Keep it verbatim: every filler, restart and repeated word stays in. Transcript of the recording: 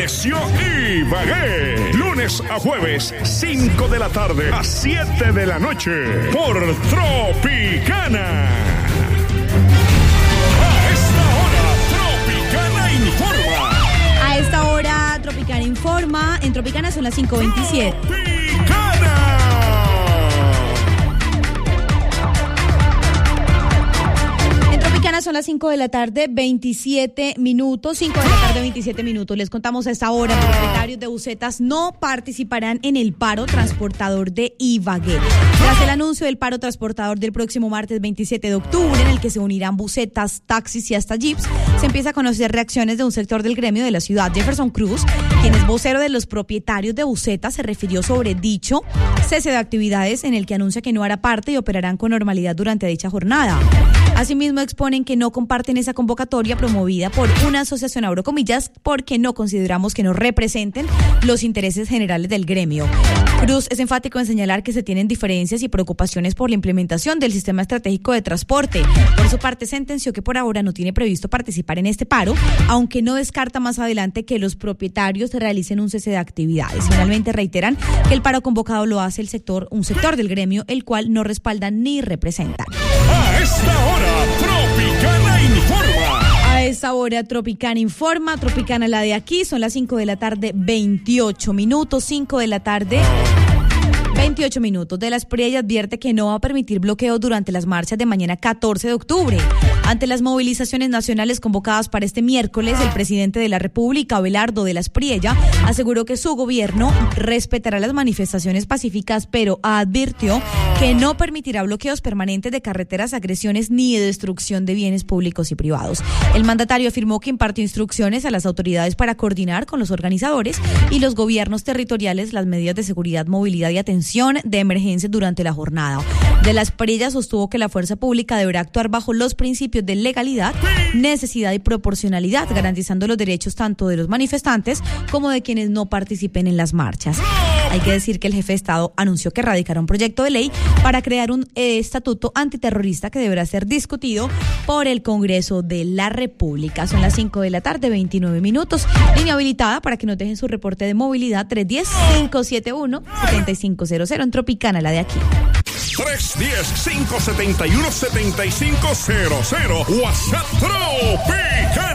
Dionisio Ibagué. Lunes a jueves, cinco de la tarde a siete de la noche, por Tropicana. A esta hora, Tropicana informa. A esta hora, Tropicana informa. En Tropicana son las cinco veintisiete. Son las cinco de la tarde, veintisiete minutos, cinco de la tarde, veintisiete minutos. Les contamos a esta hora, los propietarios de busetas no participarán en el paro transportador de Ibagué. Tras el anuncio del paro transportador del próximo martes veintisiete de octubre, en el que se unirán busetas, taxis y hasta jeeps, se empieza a conocer reacciones de un sector del gremio de la ciudad. Jefferson Cruz, quien es vocero de los propietarios de busetas, se refirió sobre dicho cese de actividades, en el que anuncia que no hará parte y operarán con normalidad durante dicha jornada. Asimismo, exponen que no comparten esa convocatoria promovida por una asociación, abro comillas, porque no consideramos que nos representen los intereses generales del gremio. Cruz es enfático en señalar que se tienen diferencias y preocupaciones por la implementación del sistema estratégico de transporte. Por su parte, sentenció que por ahora no tiene previsto participar en este paro, aunque no descarta más adelante que los propietarios realicen un cese de actividades. Finalmente, reiteran que el paro convocado lo hace el sector, un sector del gremio, el cual no respaldan ni representan. A esta hora, Tropicana informa. A esta hora, Tropicana informa. Tropicana, la de aquí, son las cinco de la tarde, veintiocho minutos. cinco de la tarde, veintiocho minutos. De la Espriella advierte que no va a permitir bloqueos durante las marchas de mañana catorce de octubre. Ante las movilizaciones nacionales convocadas para este miércoles, el presidente de la República, Abelardo de la Espriella, aseguró que su gobierno respetará las manifestaciones pacíficas, pero advirtió que no permitirá bloqueos permanentes de carreteras, agresiones ni de destrucción de bienes públicos y privados. El mandatario afirmó que impartió instrucciones a las autoridades para coordinar con los organizadores y los gobiernos territoriales las medidas de seguridad, movilidad y atención de emergencia durante la jornada. De la Espriella sostuvo que la fuerza pública deberá actuar bajo los principios de legalidad, necesidad y proporcionalidad, garantizando los derechos tanto de los manifestantes como de quienes no participen en las marchas. Hay que decir que el jefe de Estado anunció que radicará un proyecto de ley para crear un eh, estatuto antiterrorista que deberá ser discutido por el Congreso de la República. Son las cinco de la tarde, veintinueve minutos. Línea habilitada para que nos dejen su reporte de movilidad, tres uno cero, cinco siete uno, siete cinco cero cero en Tropicana, la de aquí. tres uno cero, cinco siete uno, siete cinco cero cero. WhatsApp Tropicana.